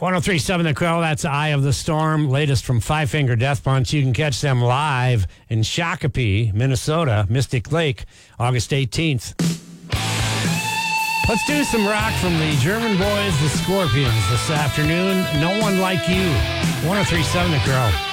1037 The Crow, that's Eye of the Storm, latest from Five Finger Death Punch. You can catch them live in Shakopee, Minnesota, Mystic Lake, August 18th. Let's do some rock from the German Boys, the Scorpions, this afternoon. No One Like You, 1037 The Crow.